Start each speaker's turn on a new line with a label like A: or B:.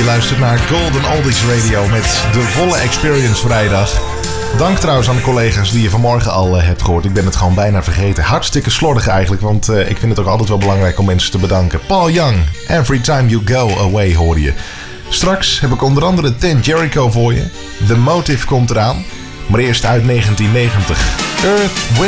A: Je luistert naar Golden Oldies Radio met de volle Experience vrijdag. Dank trouwens aan de collega's die je vanmorgen al hebt gehoord. Ik ben het gewoon bijna vergeten. Hartstikke slordig eigenlijk, want ik vind het ook altijd wel belangrijk om mensen te bedanken. Paul Young, Every Time You Go Away hoorde je. Straks heb ik onder andere Ten Jericho voor je. The Motive komt eraan. Maar eerst uit 1990. Earth,